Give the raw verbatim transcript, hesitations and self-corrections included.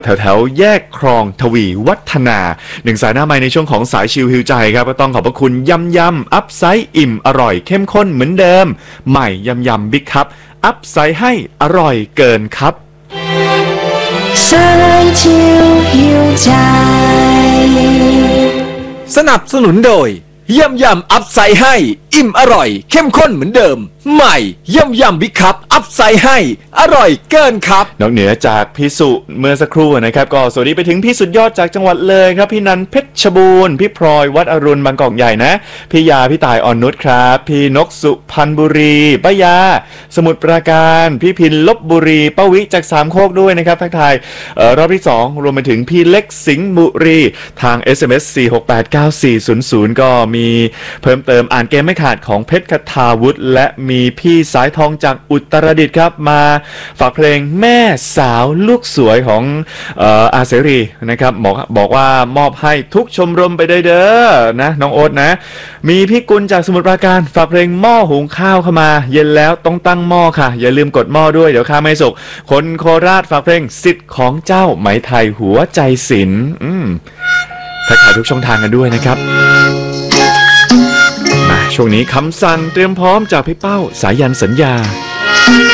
แถวแถวแยกคลองทวีวัฒนาหนึ่งสายหน้าไม้ในช่วงของสายชิลฮิวใจครับก็ต้องขอบพระคุณยำยำอัพไซส์อิ่มอร่อยเข้มข้นเหมือนเดิมใหม่ยำยำบิ๊กคัพอัพไซส์ให้อร่อยเกินครับสายชิลฮิวใจสนับสนุนโดยยำยำอัพไซด์ให้อิ่มอร่อยเข้มข้นเหมือนเดิมใหม่ยำยำบิ๊กคัพอัพไซด์ให้อร่อยเกินครับนอกเหนือจากพี่สุเมื่อสักครู่นะครับก็สวัสดีไปถึงพี่สุดยอดจากจังหวัดเลยครับพี่นันเพชรบูรณ์พี่พลอยวัดอรุณบางกอกใหญ่นะพี่ยาพี่ตายอ่อนนุชครับพี่นกสุพรรณบุรีป้ายาสมุทรปราการพี่พินลบบุรีป้าวิจากสามโคกด้วยนะครับทักทายเอ่อรอบที่สองรวมไปถึงพี่เล็กสิงห์บุรีทาง เอส เอ็ม เอส สี่ หก แปด เก้า สี่ ศูนย์ ศูนย์ก็มีเพิ่มเติมอ่านเกมไม่ขาดของเพชรคทาวุฒิและมีพี่สายทองจากอุตรดิตถ์ครับมาฝากเพลงแม่สาวลูกสวยของเอ่ออาเสรีนะครับบอกบอกว่ามอบให้ทุกชมรมไปได้เด้อนะน้องโอ๊ตนะมีพี่กุลจากสมุทรปราการฝากเพลงหม้อหุงข้าวเข้ามาเย็นแล้วต้องตั้งหม้อค่ะอย่าลืมกดหม้อด้วยเดี๋ยวข้าไม่สุกคนโคราชฝากเพลงสิทธิ์ของเจ้าไหมไทยหัวใจศิลป์อืมทักทายทุกช่องทางกันด้วยนะครับมาช่วงนี้คำสั่งเตรียมพร้อมจากพี่เป้าสายันสัญญา